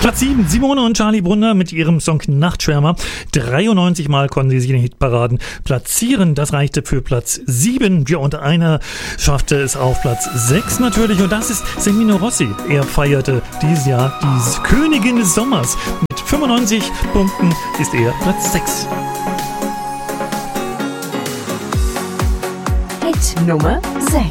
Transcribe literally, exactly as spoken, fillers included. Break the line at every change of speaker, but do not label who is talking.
Platz sieben, Simone und Charlie Brunner mit ihrem Song Nachtschwärmer. dreiundneunzig Mal konnten sie sich in den Hitparaden platzieren. Das reichte für Platz sieben. Ja, und einer schaffte es auf Platz sechs natürlich. Und das ist Semino Rossi. Er feierte dieses Jahr die Königin des Sommers. Mit fünfundneunzig Punkten ist er Platz sechs.
Hit Nummer sechs.